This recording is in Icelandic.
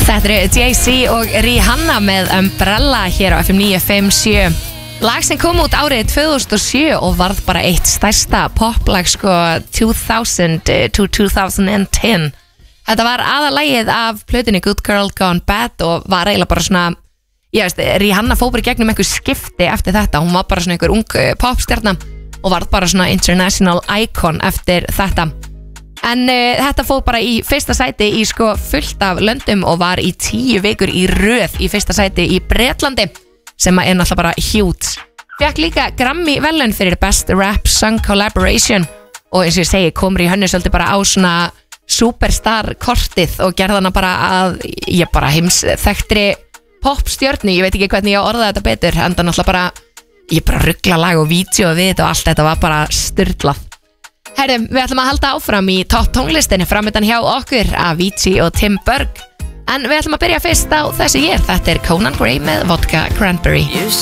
Þetta eru Jay-Z og Rihanna með Umbrella hér á FM 957. Lag sem kom út árið 2007 og varð bara eitt stærsta poplag 2000 to 2010. Þetta var aðalagið af plötunni Good Girl Gone Bad og var eiginlega bara svona, ég veist, Rihanna fór bara í gegnum einhver skipti eftir þetta. Hún var bara svona einhver ung popstjarna og varð bara svona international icon eftir þetta. En þetta fór bara í fyrsta sæti í fullt af löndum og var í 10 vikur í röð í fyrsta sæti í Bretlandi, sem er náttúrulega bara huge. Fekk líka Grammy verðlaun fyrir Best Rap Song Collaboration og eins og ég segi, komur í hönnu svolítið bara á svona superstar kortið og gerði hana bara að ég bara heimsþekktri popstjörnu. Ég veit ekki hvernig ég orðaði þetta betur, en það náttúrulega bara ég bara ruggla lag og vídeo við þetta og allt þetta var bara sturlað. Herrum, við ætlum að halda áfram í topp tónlistinni framöndan hjá okkur Avicii og Tim Berg. En við ætlum að byrja fyrst á þessu hér. Þetta er Conan Gray með Vodka Cranberry.